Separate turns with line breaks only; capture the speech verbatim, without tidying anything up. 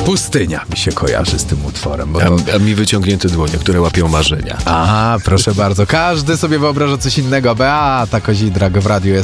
Pustynia mi się kojarzy z tym utworem. Bo to...
a, a mi wyciągnięte dłonie, które łapią marzenia.
A, proszę bardzo. Każdy sobie wyobraża coś innego. Beata Kozidrak w Radiu S